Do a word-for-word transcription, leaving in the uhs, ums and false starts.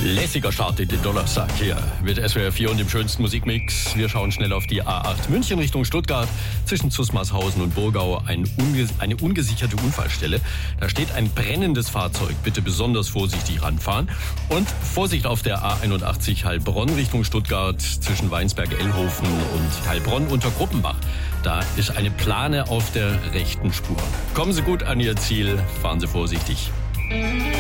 Lässiger Start in den Donnerstag hier mit S W R vier und dem schönsten Musikmix. Wir schauen schnell auf die A acht München Richtung Stuttgart. Zwischen Zusmarshausen und Burgau ein unge- eine ungesicherte Unfallstelle. Da steht ein brennendes Fahrzeug. Bitte besonders vorsichtig ranfahren. Und Vorsicht auf der A einundachtzig Heilbronn Richtung Stuttgart zwischen Weinsberg-Ellhofen und Heilbronn unter Gruppenbach. Da ist eine Plane auf der rechten Spur. Kommen Sie gut an Ihr Ziel, fahren Sie vorsichtig.